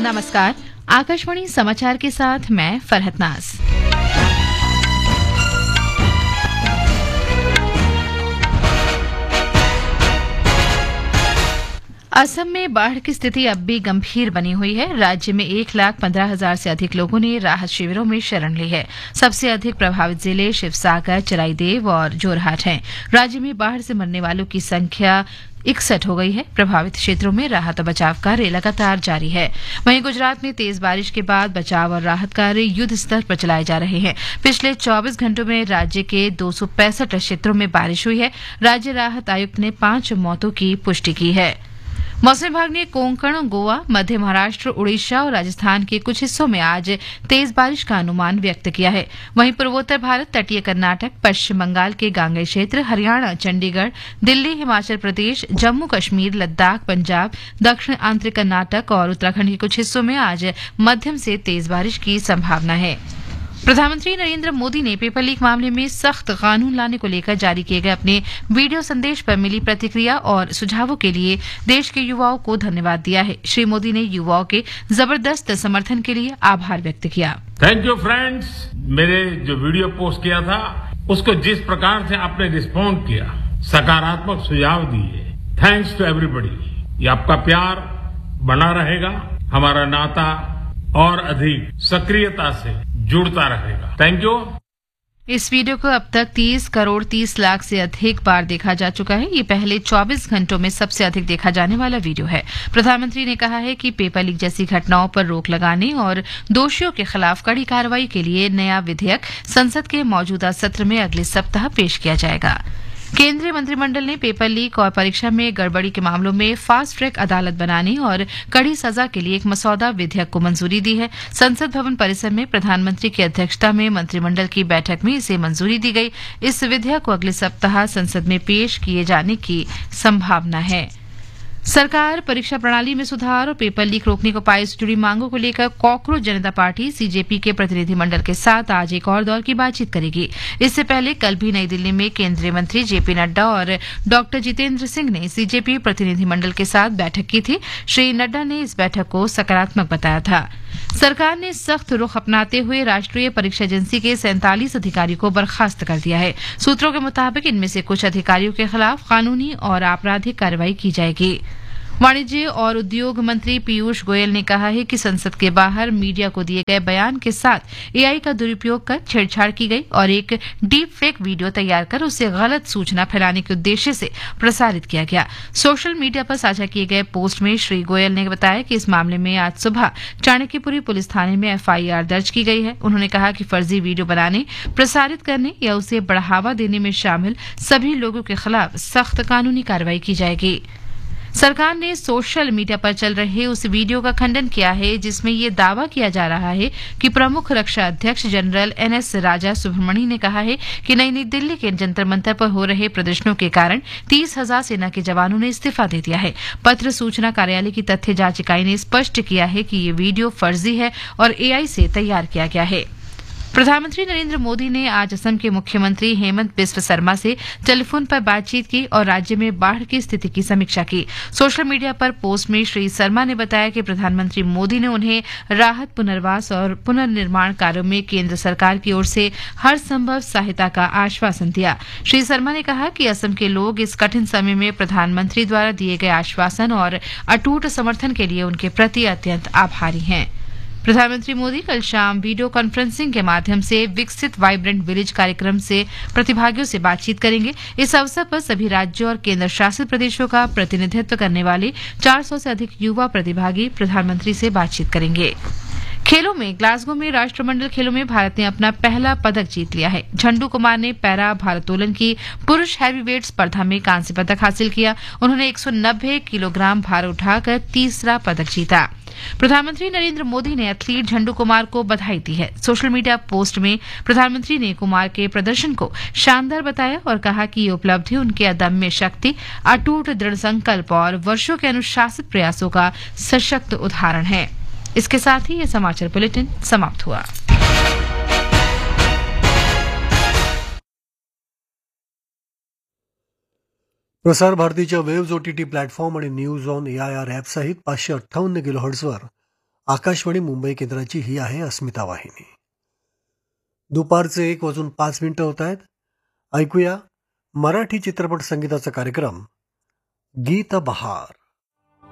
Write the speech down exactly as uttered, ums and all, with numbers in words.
नमस्कार। आकाशवाणी समाचार के साथ मैं फरहत नाज। असम में बाढ़ की स्थिति अब भी गंभीर बनी हुई है। राज्य में एक लाख पंद्रह हजार से अधिक लोगों ने राहत शिविरों में शरण ली है। सबसे अधिक प्रभावित जिले शिवसागर, चराईदेव और जोरहाट हैं। राज्य में बाढ़ से मरने वालों की संख्या इकसठ हो गई है। प्रभावित क्षेत्रों में राहत और बचाव कार्य लगातार जारी है। वहीं गुजरात में तेज बारिश के बाद बचाव और राहत कार्य युद्ध स्तर पर चलाए जा रहे हैं। पिछले चौबीस घंटों में राज्य के दो सौ पैंसठ क्षेत्रों में बारिश हुई है। राज्य राहत आयुक्त ने पांच मौतों की पुष्टि की है। मौसम विभाग ने कोंकण, गोवा, मध्य महाराष्ट्र, उड़ीसा और राजस्थान के कुछ हिस्सों में आज तेज बारिश का अनुमान व्यक्त किया है। वहीं पूर्वोत्तर भारत, तटीय कर्नाटक, पश्चिम बंगाल के गांगेय क्षेत्र, हरियाणा, चंडीगढ़, दिल्ली, हिमाचल प्रदेश, जम्मू कश्मीर, लद्दाख, पंजाब, दक्षिण आंतरिक कर्नाटक और उत्तराखंड के कुछ हिस्सों में आज मध्यम से तेज बारिश की संभावना है। प्रधानमंत्री नरेंद्र मोदी ने पेपर लीक मामले में सख्त कानून लाने को लेकर जारी किए गए अपने वीडियो संदेश पर मिली प्रतिक्रिया और सुझावों के लिए देश के युवाओं को धन्यवाद दिया है। श्री मोदी ने युवाओं के जबरदस्त समर्थन के लिए आभार व्यक्त किया। Thank you friends. मेरे जो वीडियो पोस्ट किया था उसको जिस प्रकार से आपने रिस्पॉन्ड किया, सकारात्मक सुझाव दिए, थैंक्स टू एवरीबॉडी। ये आपका प्यार बना रहेगा, हमारा नाता और अधिक सक्रियता से जुड़ता रहेगा। Thank you. इस वीडियो को अब तक तीस करोड़ तीस लाख से अधिक बार देखा जा चुका है। ये पहले चौबीस घंटों में सबसे अधिक देखा जाने वाला वीडियो है। प्रधानमंत्री ने कहा है कि पेपर लीक जैसी घटनाओं पर रोक लगाने और दोषियों के खिलाफ कड़ी कार्रवाई के लिए नया विधेयक संसद के मौजूदा सत्र में अगले सप्ताह पेश किया जाएगा। केंद्रीय मंत्रिमंडल ने पेपर लीक और परीक्षा में गड़बड़ी के मामलों में फास्ट ट्रैक अदालत बनाने और कड़ी सजा के लिए एक मसौदा विधेयक को मंजूरी दी है। संसद भवन परिसर में प्रधानमंत्री की अध्यक्षता में मंत्रिमंडल की बैठक में इसे मंजूरी दी गई। इस विधेयक को अगले सप्ताह संसद में पेश किए जाने की संभावना है। सरकार परीक्षा प्रणाली में सुधार और पेपर लीक रोकने को पाए से जुड़ी मांगों को लेकर कॉकरोच जनता पार्टी सीजेपी के प्रतिनिधिमंडल के साथ आज एक और दौर की बातचीत करेगी। इससे पहले कल भी नई दिल्ली में केंद्रीय मंत्री जेपी नड्डा और डॉक्टर जितेंद्र सिंह ने सीजेपी प्रतिनिधिमंडल के साथ बैठक की थी। श्री नड्डा ने इस बैठक को सकारात्मक बताया था। सरकार ने सख्त रुख अपनाते हुए राष्ट्रीय परीक्षा एजेंसी के सैंतालीस अधिकारी को बर्खास्त कर दिया है। सूत्रों के मुताबिक इनमें से कुछ अधिकारियों के खिलाफ कानूनी और आपराधिक कार्रवाई की जाएगी। वाणिज्य और उद्योग मंत्री पीयूष गोयल ने कहा है कि संसद के बाहर मीडिया को दिए गए बयान के साथ एआई का दुरुपयोग कर छेड़छाड़ की गई और एक डीप फेक वीडियो तैयार कर उसे गलत सूचना फैलाने के उद्देश्य से प्रसारित किया गया। सोशल मीडिया पर साझा किए गए पोस्ट में श्री गोयल ने बताया कि इस मामले में आज सुबह चाणक्यपुरी पुलिस थाने में एफआईआर दर्ज की गई है। उन्होंने कहा कि फर्जी वीडियो बनाने, प्रसारित करने या उसे बढ़ावा देने में शामिल सभी लोगों के खिलाफ सख्त कानूनी कार्रवाई की जाएगी। सरकार ने सोशल मीडिया पर चल रहे उस वीडियो का खंडन किया है जिसमें ये दावा किया जा रहा है कि प्रमुख रक्षा अध्यक्ष जनरल एनएस राजा सुब्रमणी ने कहा है कि नई नई दिल्ली के जंतर मंतर पर हो रहे प्रदर्शनों के कारण तीस हजार सेना के जवानों ने इस्तीफा दे दिया है। पत्र सूचना कार्यालय की तथ्य जांच इकाई ने स्पष्ट किया है कि ये वीडियो फर्जी है और एआई से तैयार किया गया है। प्रधानमंत्री नरेंद्र मोदी ने आज असम के मुख्यमंत्री हेमंत बिस्व शर्मा से टेलीफोन पर बातचीत की और राज्य में बाढ़ की स्थिति की समीक्षा की। सोशल मीडिया पर पोस्ट में श्री शर्मा ने बताया कि प्रधानमंत्री मोदी ने उन्हें राहत, पुनर्वास और पुनर्निर्माण कार्यों में केंद्र सरकार की ओर से हर संभव सहायता का आश्वासन दिया। श्री शर्मा ने कहा कि असम के लोग इस कठिन समय में प्रधानमंत्री द्वारा दिए गए आश्वासन और अटूट समर्थन के लिए उनके प्रति अत्यंत आभारी हैं। प्रधानमंत्री मोदी कल शाम वीडियो कॉन्फ्रेंसिंग के माध्यम से विकसित वाइब्रेंट विलेज कार्यक्रम से प्रतिभागियों से बातचीत करेंगे। इस अवसर पर सभी राज्यों और केंद्र शासित प्रदेशों का प्रतिनिधित्व करने वाले चार सौ से अधिक युवा प्रतिभागी प्रधानमंत्री से बातचीत करेंगे। खेलों में ग्लासगो में राष्ट्रमंडल खेलों में भारत ने अपना पहला पदक जीत लिया है। झंडू कुमार ने पैरा भारोत्तोलन की पुरुष हैवीवेट स्पर्धा में कांस्य पदक हासिल किया। उन्होंने एक सौ नब्बे किलोग्राम भार उठाकर तीसरा पदक जीता। प्रधानमंत्री नरेंद्र मोदी ने एथलीट झंडू कुमार को बधाई दी है। सोशल मीडिया पोस्ट में प्रधानमंत्री ने कुमार के प्रदर्शन को शानदार बताया और कहा कि ये उपलब्धि उनके अदम्य शक्ति, अटूट दृढ़ संकल्प और वर्षों के अनुशासित प्रयासों का सशक्त उदाहरण है। इसके साथ ही ये समाचार बुलेटिन समाप्त हुआ। प्रसार भारतीच्या वेव्ज ओटीटी प्लॅटफॉर्म आणि न्यूज ऑन एआयआर ॲप सहित पाचशे अठ्ठावन्न किलो हर्ट्झवर आकाशवाणी मुंबई केंद्राची ही आहे अस्मिता वाहिनी. दुपारचे एक वाजून पाच मिनिटं होत आहेत. ऐकूया मराठी चित्रपट संगीताचा कार्यक्रम गीत बहार.